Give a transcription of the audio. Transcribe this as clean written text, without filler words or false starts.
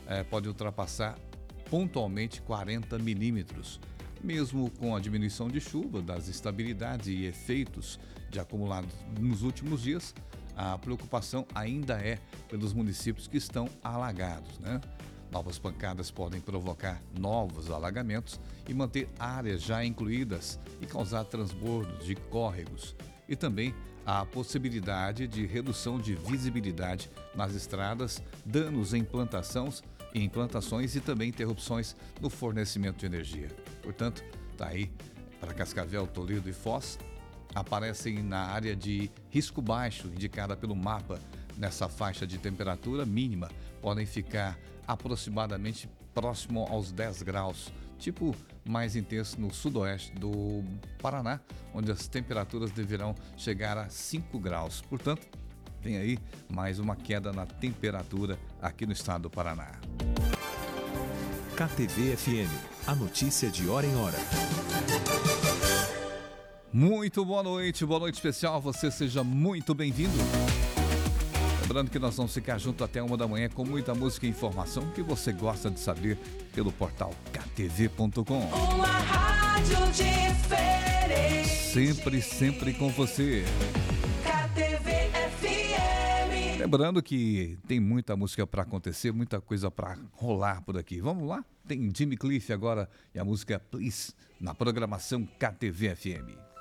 pode ultrapassar pontualmente 40 milímetros. Mesmo com a diminuição de chuva, das instabilidades e efeitos de acumulados nos últimos dias, a preocupação ainda é pelos municípios que estão alagados, né? Novas pancadas podem provocar novos alagamentos e manter áreas já incluídas e causar transbordos de córregos. E também a possibilidade de redução de visibilidade nas estradas, danos em plantações e também interrupções no fornecimento de energia. Portanto, está aí para Cascavel, Toledo e Foz, aparecem na área de risco baixo indicada pelo mapa. Nessa faixa de temperatura mínima podem ficar aproximadamente próximo aos 10 graus, tipo mais intenso no sudoeste do Paraná, onde as temperaturas deverão chegar a 5 graus. Portanto, vem aí mais uma queda na temperatura aqui no estado do Paraná. KTV-FM, a notícia de hora em hora. Muito boa noite especial, você seja muito bem-vindo. Lembrando que nós vamos ficar junto até 1 da manhã com muita música e informação que você gosta de saber pelo portal ktv.com. Uma rádio diferente. Sempre com você. KTV-FM. Lembrando que tem muita música para acontecer, muita coisa para rolar por aqui. Vamos lá? Tem Jimmy Cliff agora e a música Please na programação KTV-FM.